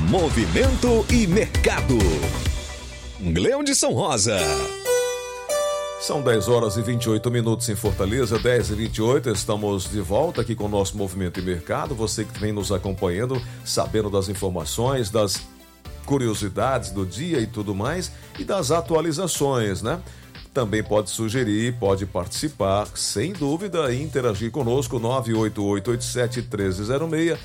Movimento e Mercado. Gleudson Rosa. São 10 horas e 28 minutos em Fortaleza, 10 e 28. Estamos de volta aqui com o nosso Movimento e Mercado. Você que vem nos acompanhando, sabendo das informações, das curiosidades do dia e tudo mais, e das atualizações, né? Também pode sugerir, pode participar, sem dúvida, e interagir conosco, 98887-1306,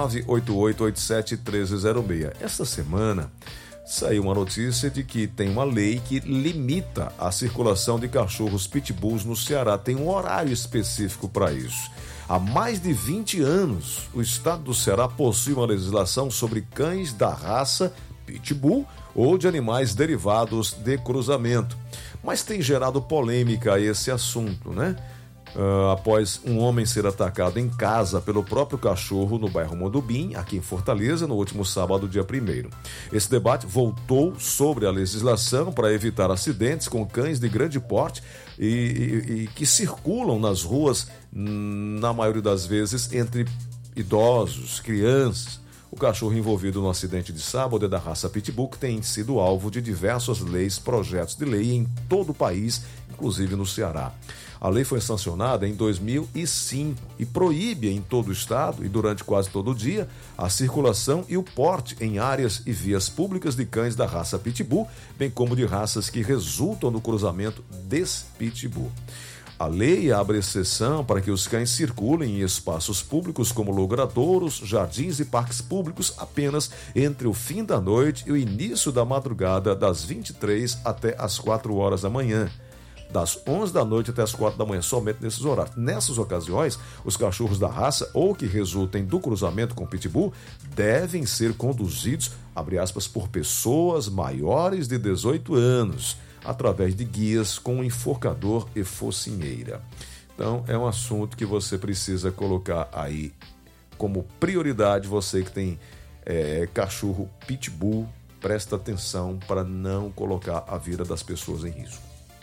98887-1306. Essa semana saiu uma notícia de que tem uma lei que limita a circulação de cachorros pitbulls no Ceará. Tem um horário específico para isso. Há mais de 20 anos, o estado do Ceará possui uma legislação sobre cães da raça pitbull ou de animais derivados de cruzamento. Mas tem gerado polêmica esse assunto, né? Após um homem ser atacado em casa pelo próprio cachorro no bairro Mondubim, aqui em Fortaleza, no último sábado, dia 1º. Esse debate voltou sobre a legislação para evitar acidentes com cães de grande porte e que circulam nas ruas, na maioria das vezes, entre idosos, crianças. O cachorro envolvido no acidente de sábado é da raça Pitbull, que tem sido alvo de diversas leis, projetos de lei em todo o país, inclusive no Ceará. A lei foi sancionada em 2005 e proíbe em todo o estado e durante quase todo o dia a circulação e o porte em áreas e vias públicas de cães da raça Pitbull, bem como de raças que resultam do cruzamento desse Pitbull. A lei abre exceção para que os cães circulem em espaços públicos como logradouros, jardins e parques públicos apenas entre o fim da noite e o início da madrugada, das 23 até as 4 horas da manhã. Das 11 da noite até as 4 da manhã, somente nesses horários. Nessas ocasiões, os cachorros da raça ou que resultem do cruzamento com pitbull devem ser conduzidos, abre aspas, por pessoas maiores de 18 anos, através de guias com enforcador e focinheira. Então, é um assunto que você precisa colocar aí como prioridade. Você que tem cachorro pitbull, presta atenção para não colocar a vida das pessoas em risco.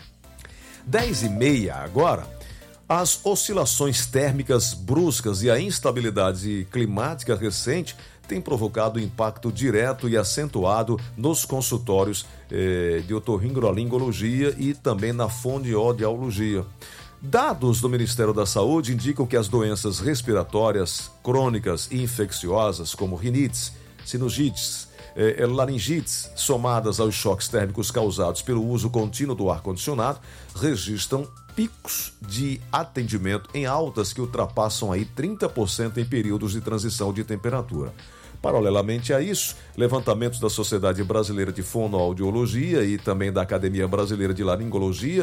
10h30 agora. As oscilações térmicas bruscas e a instabilidade climática recente têm provocado impacto direto e acentuado nos consultórios de otorrinolaringologia e também na fonoaudiologia. Dados do Ministério da Saúde indicam que as doenças respiratórias crônicas e infecciosas, como rinites, sinusites, laringites, somadas aos choques térmicos causados pelo uso contínuo do ar-condicionado, registram picos de atendimento em altas que ultrapassam aí 30% em períodos de transição de temperatura. Paralelamente a isso, levantamentos da Sociedade Brasileira de Fonoaudiologia e também da Academia Brasileira de Laringologia